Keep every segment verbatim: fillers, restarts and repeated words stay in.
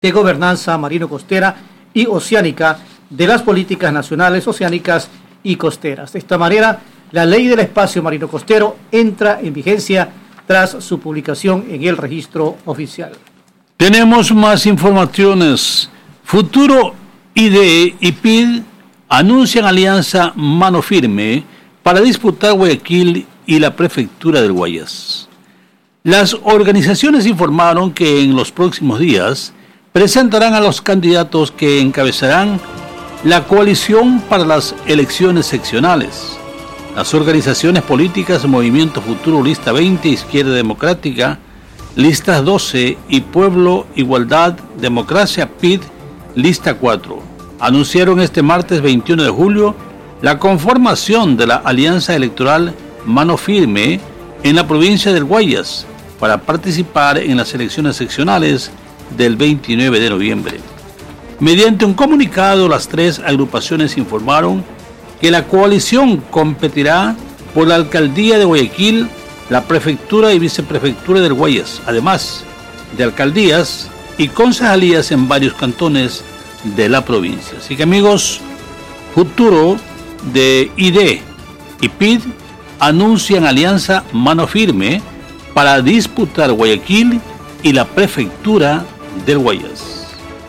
de Gobernanza Marino-Costera y Oceánica de las Políticas Nacionales Oceánicas y Costeras. De esta manera, la Ley del Espacio Marino Costero entra en vigencia tras su publicación en el registro oficial. Tenemos más informaciones. Futuro I D E y P I D anuncian alianza mano firme para disputar Guayaquil y la prefectura del Guayas. Las organizaciones informaron que en los próximos días presentarán a los candidatos que encabezarán la coalición para las elecciones seccionales. Las organizaciones políticas Movimiento Futuro Lista veinte, Izquierda Democrática, Listas doce y Pueblo, Igualdad, Democracia, P I D, Lista cuatro, anunciaron este martes veintiuno de julio la conformación de la Alianza Electoral Mano Firme en la provincia del Guayas para participar en las elecciones seccionales del veintinueve de noviembre. Mediante un comunicado, las tres agrupaciones informaron que la coalición competirá por la alcaldía de Guayaquil, la prefectura y viceprefectura del Guayas, además de alcaldías y concejalías en varios cantones de la provincia. Así que, amigos, Futuro de I D E y P I D anuncian alianza mano firme para disputar Guayaquil y la prefectura del Guayas.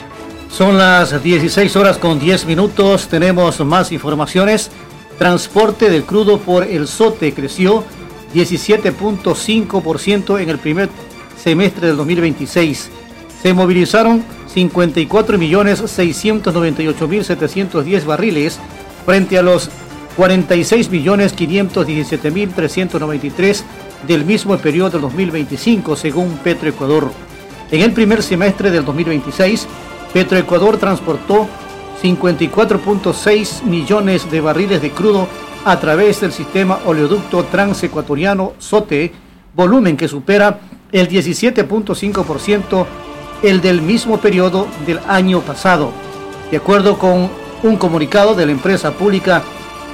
Son las dieciséis horas con diez minutos. Tenemos más informaciones. Transporte del crudo por el SOTE creció diecisiete punto cinco por ciento en el primer semestre del dos mil veintiséis. Se movilizaron cincuenta y cuatro millones seiscientos noventa y ocho mil setecientos diez barriles frente a los cuarenta y seis millones quinientos diecisiete mil trescientos noventa y tres del mismo periodo del dos mil veinticinco, según Petroecuador. En el primer semestre del dos mil veintiséis, Petroecuador transportó cincuenta y cuatro punto seis millones de barriles de crudo a través del sistema oleoducto transecuatoriano SOTE, volumen que supera el diecisiete punto cinco por ciento el del mismo periodo del año pasado. De acuerdo con un comunicado de la empresa pública,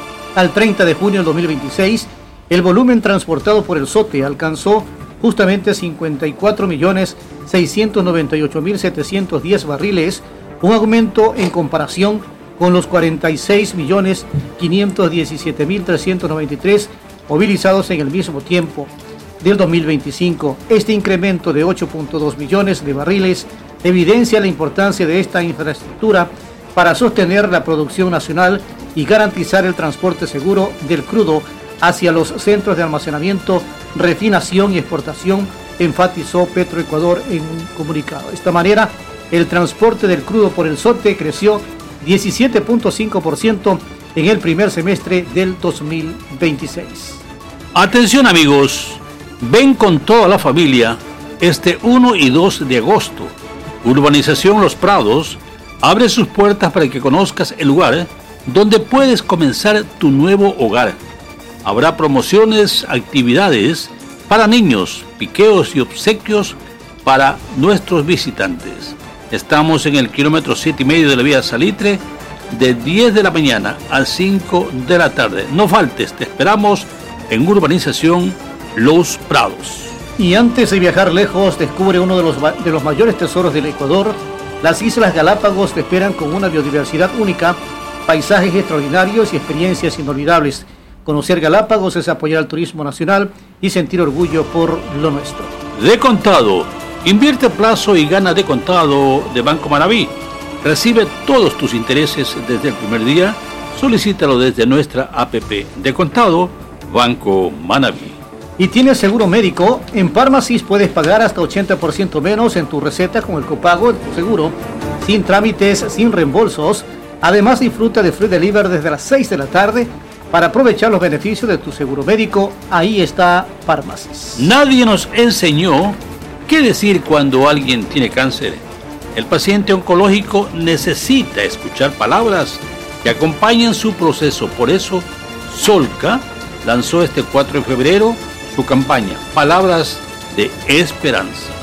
al treinta de junio del dos mil veintiséis, el volumen transportado por el SOTE alcanzó justamente cincuenta y cuatro millones seiscientos noventa y ocho mil setecientos diez barriles, un aumento en comparación con los cuarenta y seis millones quinientos diecisiete mil trescientos noventa y tres movilizados en el mismo tiempo del dos mil veinticinco. Este incremento de ocho punto dos millones de barriles evidencia la importancia de esta infraestructura para sostener la producción nacional y garantizar el transporte seguro del crudo hacia los centros de almacenamiento, refinación y exportación, enfatizó Petroecuador en un comunicado. De esta manera, el transporte del crudo por el SOTE creció diecisiete punto cinco por ciento en el primer semestre del dos mil veintiséis. Atención, amigos, ven con toda la familia este uno y dos de agosto. Urbanización Los Prados abre sus puertas para que conozcas el lugar donde puedes comenzar tu nuevo hogar. Habrá promociones, actividades para niños, piqueos y obsequios para nuestros visitantes. Estamos en el kilómetro siete y medio de la vía Salitre, de diez de la mañana a cinco de la tarde. No faltes, te esperamos en Urbanización Los Prados. Y antes de viajar lejos, descubre uno de los, de los mayores tesoros del Ecuador. Las Islas Galápagos te esperan con una biodiversidad única, paisajes extraordinarios y experiencias inolvidables. Conocer Galápagos es apoyar al turismo nacional y sentir orgullo por lo nuestro. De contado, invierte a plazo y gana de contado de Banco Manaví. Recibe todos tus intereses desde el primer día. Solicítalo desde nuestra app. De contado, Banco Manaví. ¿Y tienes seguro médico? En Pharmacy's puedes pagar hasta ochenta por ciento menos en tu receta con el copago de tu seguro, sin trámites, sin reembolsos. Además, disfruta de free delivery desde las seis de la tarde. Para aprovechar los beneficios de tu seguro médico, ahí está Pharmacy's. Nadie nos enseñó qué decir cuando alguien tiene cáncer. El paciente oncológico necesita escuchar palabras que acompañen su proceso. Por eso, Solca lanzó este cuatro de febrero su campaña Palabras de Esperanza.